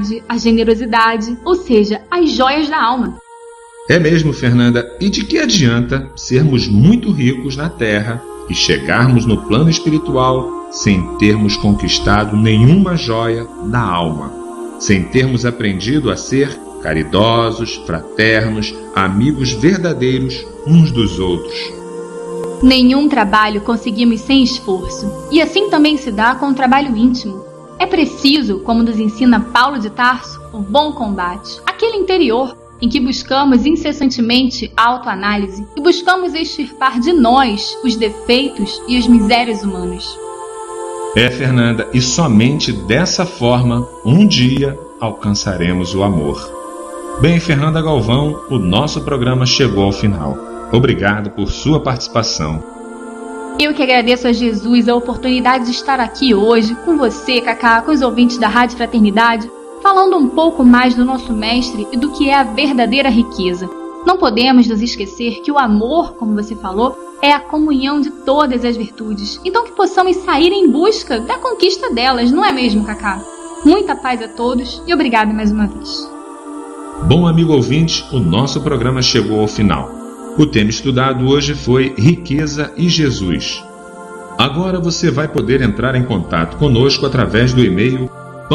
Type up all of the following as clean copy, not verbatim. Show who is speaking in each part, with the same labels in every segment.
Speaker 1: a generosidade, ou seja, as joias da alma.
Speaker 2: É mesmo, Fernanda. E de que adianta sermos muito ricos na terra e chegarmos no plano espiritual sem termos conquistado nenhuma joia da alma, sem termos aprendido a ser caridosos, fraternos, amigos verdadeiros uns dos outros?
Speaker 1: Nenhum trabalho conseguimos sem esforço, e assim também se dá com o trabalho íntimo. É preciso, como nos ensina Paulo de Tarso, o bom combate, aquele interior em que buscamos incessantemente autoanálise e buscamos extirpar de nós os defeitos e as misérias humanas.
Speaker 2: É, Fernanda, e somente dessa forma, um dia, alcançaremos o amor. Bem, Fernanda Galvão, o nosso programa chegou ao final. Obrigado por sua participação.
Speaker 1: Eu que agradeço a Jesus a oportunidade de estar aqui hoje com você, Cacá, com os ouvintes da Rádio Fraternidade, falando um pouco mais do nosso mestre e do que é a verdadeira riqueza. Não podemos nos esquecer que o amor, como você falou, é a comunhão de todas as virtudes. Então que possamos sair em busca da conquista delas, não é mesmo, Cacá? Muita paz a todos e obrigado mais uma vez.
Speaker 2: Bom, amigo ouvinte, o nosso programa chegou ao final. O tema estudado hoje foi Riqueza e Jesus. Agora você vai poder entrar em contato conosco através do e-mail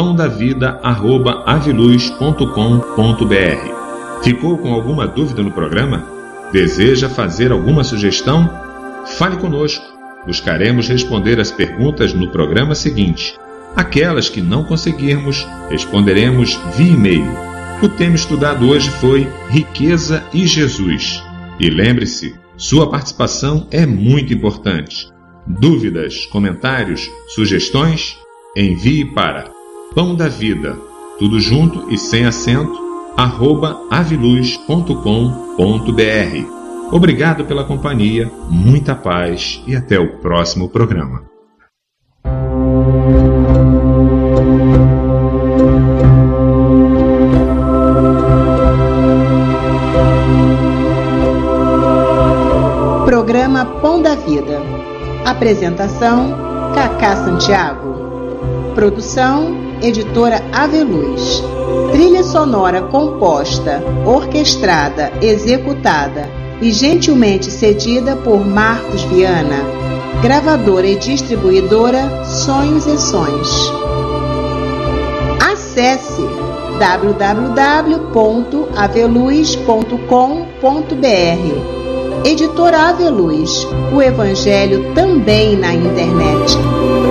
Speaker 2: pãodavida@aviluz.com.br. Ficou com alguma dúvida no programa? Deseja fazer alguma sugestão? Fale conosco. Buscaremos responder as perguntas no programa seguinte. Aquelas que não conseguirmos, responderemos via e-mail. O tema estudado hoje foi Riqueza e Jesus. E lembre-se, sua participação é muito importante. Dúvidas, comentários, sugestões? Envie para Pão da Vida, tudo junto e sem acento, @aviluz.com.br. Obrigado pela companhia, muita paz e até o próximo programa.
Speaker 3: Programa Pão da Vida. Apresentação: Cacá Santiago. Produção: Editora Aviluz. Trilha sonora composta, orquestrada, executada e gentilmente cedida por Marcos Viana. Gravadora e distribuidora Sonhos e Sons. Acesse www.aveluz.com.br. Editora Aviluz, o Evangelho também na internet.